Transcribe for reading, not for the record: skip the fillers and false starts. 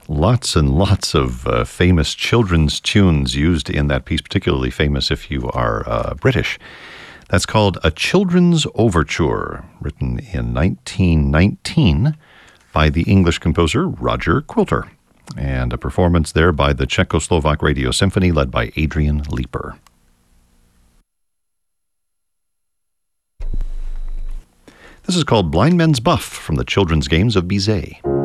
Lots and lots of famous children's tunes used in that piece, particularly famous if you are British. That's called A Children's Overture, written in 1919 by the English composer Roger Quilter, and a performance there by the Czechoslovak Radio Symphony led by Adrian Leeper. This is called Blind Men's Buff from the Children's Games of Bizet.